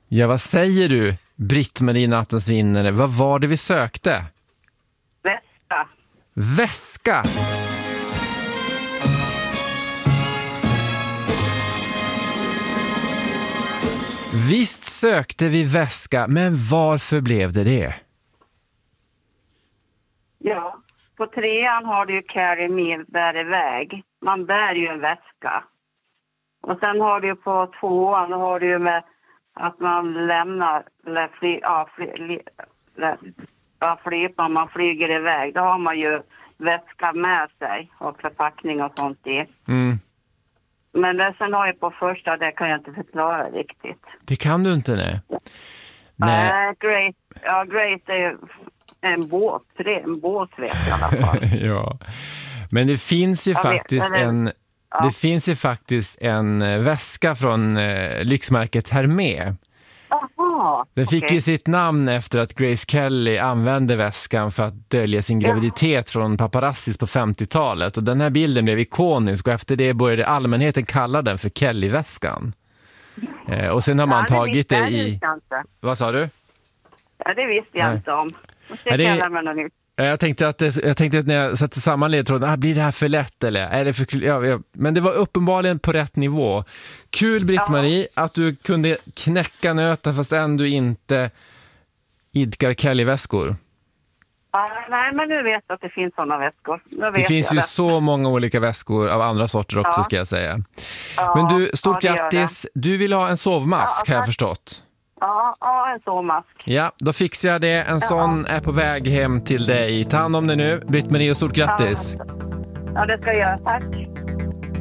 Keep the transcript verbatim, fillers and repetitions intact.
Ja, vad säger du, Britt-Marie nattens vinnare? Vad var det vi sökte? Väska. Väska! Visst sökte vi väska, men varför blev det det? Ja, på trean har du ju carry me, bär iväg. Man bär ju en väska. Och sen har du på tvåan har du ju med att man lämnar, eller fly, ja, fly, li, ja, flypa, man flyger iväg. Då har man ju väska med sig och förpackning och sånt i. Mm. Men det sen har jag på första, det kan jag inte förklara riktigt. Det kan du inte, nej. Nej, uh, Grace, ja, Grace är ju en båt, det är en båt vet jag i alla fall. Ja, men det finns ju jag faktiskt vet, en... Ja. Det finns ju faktiskt en väska från eh, lyxmärket Hermé. Aha, Den fick okay. ju sitt namn efter att Grace Kelly använde väskan för att dölja sin graviditet ja. från paparazzis på femtiotalet. Och den här bilden blev ikonisk och efter det började allmänheten kalla den för Kelly-väskan. Eh, och sen har man ja, det tagit det i... Vad sa du? Ja, det visste jag Nej. inte om. Och ja, det... kallar man något nytt. Jag tänkte att, det, jag tänkte att när jag satte samman ledtråden, ah, blir det här för lätt eller? Är det för, ja, ja. Men det var uppenbarligen på rätt nivå. Kul Britt-Marie ja. att du kunde knäcka nöten fast ändå inte idkar Kelly-väskor. Ah, nej, men nu vet jag att det finns sådana väskor. Det finns ju det. så många olika väskor av andra sorter också ja. ska jag säga. Ja, men du, stort ja, grattis. Du vill ha en sovmask ja, har jag förstått. Ja, ja, en sovmask. Ja, då fixar jag det. En ja. sån är på väg hem till dig. Ta hand om det nu. Britt-Marie och stort grattis. Ja, ja det ska jag göra. Tack.